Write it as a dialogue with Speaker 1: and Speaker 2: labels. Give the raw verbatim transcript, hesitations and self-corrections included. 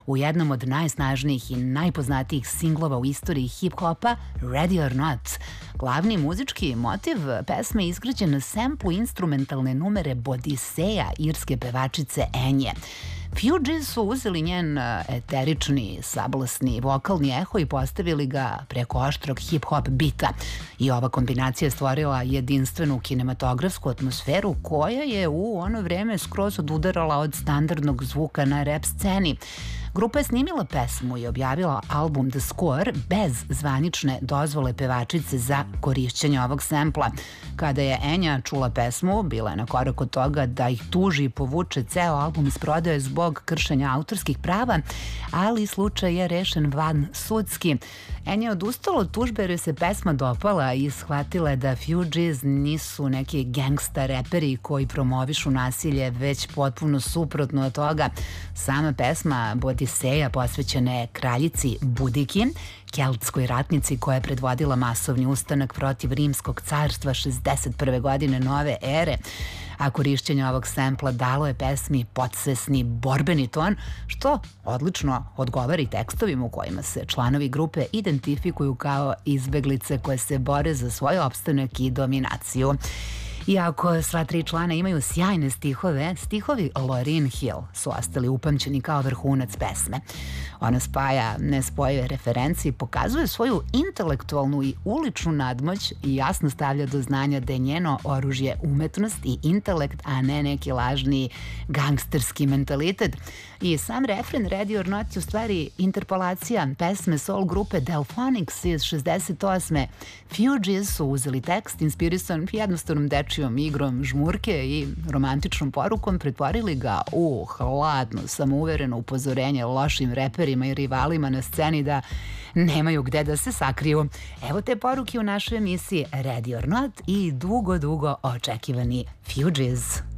Speaker 1: U jednom od najsnažnijih i najpoznatijih singlova u istoriji hip-hopa, Ready or Not. Glavni muzički motiv pesme je izgrađen na semplu instrumentalne numere Bodiseja, irske pevačice Enje. Fugees su uzeli njen eterični, sablasni vokalni eho i postavili ga preko oštrog hip-hop bita. I ova kombinacija je stvorila jedinstvenu kinematografsku atmosferu koja je u ono vreme skroz odudarala od standardnog zvuka na rap sceni. Grupa je snimila pesmu i objavila album The Score bez zvanične dozvole pevačice za korišćenje ovog sempla. Kada je Enja čula pesmu, bila je na korak od toga da ih tuži i povuče ceo album iz prodaje zbog kršenja autorskih prava, ali slučaj je rešen van sudski. Enja je odustala od tužbe jer se pesma dopala i shvatila je da Fugees nisu neki gangsta reperi koji promovišu nasilje, već potpuno suprotno od toga. Sama pesma Bodiseja posvećena je kraljici Budiki, keltskoj ratnici koja je predvodila masovni ustanak protiv Rimskog carstva šezdeset prve godine nove ere, a korišćenje ovog sempla dalo je pesmi podsvesni borbeni ton, što odlično odgovara i tekstovima u kojima se članovi grupe identifikuju kao izbeglice koje se bore za svoj opstanak i dominaciju. Iako sva tri člana imaju sjajne stihove, stihovi Lauryn Hill su ostali upamćeni kao vrhunac pesme. Ona spaja nespojive referencije i pokazuje svoju intelektualnu i uličnu nadmoć i jasno stavlja do znanja da je njeno oružje umetnost i intelekt, a ne neki lažni gangsterski mentalitet. I sam refren Ready or Not je u stvari interpolacija pesme soul grupe Delphonics iz šezdeset osme. Fugees su uzeli tekst inspirisan jednostavnom dečijom igrom žmurke i romantičnom porukom, pretvorili ga u hladno, samouvereno upozorenje lošim reperima i rivalima na sceni da nemaju gde da se sakriju. Evo te poruke u našoj emisiji Ready or Not i dugo, dugo očekivani Fugees.